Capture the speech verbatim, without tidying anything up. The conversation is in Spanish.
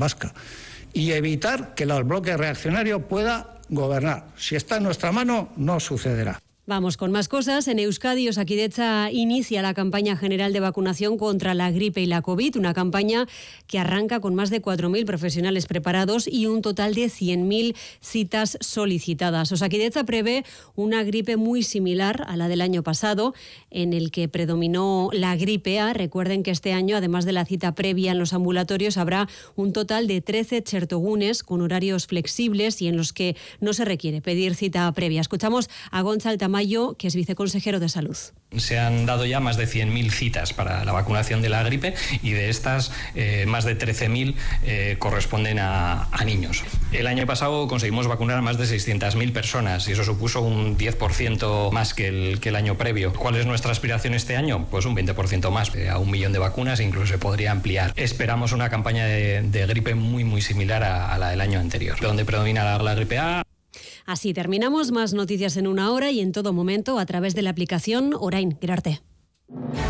vasca y evitar que el bloque reaccionario pueda gobernar. Si está en nuestra mano, no sucederá. Vamos con más cosas. En Euskadi, Osakidetza inicia la campaña general de vacunación contra la gripe y la COVID, una campaña que arranca con más de cuatro mil profesionales preparados y un total de cien mil citas solicitadas. Osakidetza prevé una gripe muy similar a la del año pasado, en el que predominó la gripe A. Recuerden que este año, además de la cita previa en los ambulatorios, habrá un total de trece txertogunes con horarios flexibles y en los que no se requiere pedir cita previa. Escuchamos a Gontzal Tamayo, que es viceconsejero de Salud. Se han dado ya más de cien mil citas para la vacunación de la gripe y de estas eh, más de trece mil eh, corresponden a, a niños. El año pasado conseguimos vacunar a más de seiscientas mil personas y eso supuso un diez por ciento más que el, que el año previo. ¿Cuál es nuestra aspiración este año? Pues un veinte por ciento más, eh, a un millón de vacunas e incluso se podría ampliar. Esperamos una campaña de, de gripe muy muy similar a, a la del año anterior, donde predomina la, la gripe A. Así terminamos. Más noticias en una hora y en todo momento a través de la aplicación Orain. Gerarte.